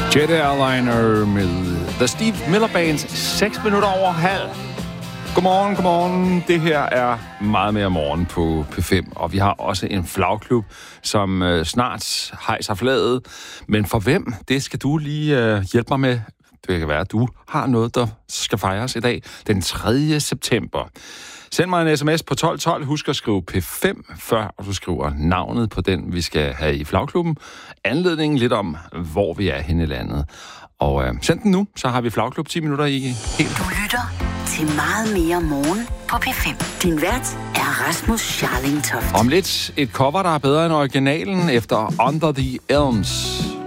Jet Airliner med The Steve Miller Band, 6 minutter over halv. Godmorgen. Det her er meget mere morgen på P5, og vi har også en flagklub, som snart hejser flaget. Men for hvem? Det skal du lige hjælpe mig med. Det kan være, at du har noget, der skal fejres i dag, den 3. september. Send mig en sms på 1212. Husk at skrive P5, før du skriver navnet på den, vi skal have i flagklubben. Anledningen lidt om, hvor vi er henne i landet. Og send den nu, så har vi flagklub 10 minutter i helt. Du lytter til meget mere morgen på P5. Din vært er Rasmus Scharling Toft. Om lidt et cover, der er bedre end originalen efter Under the Elms.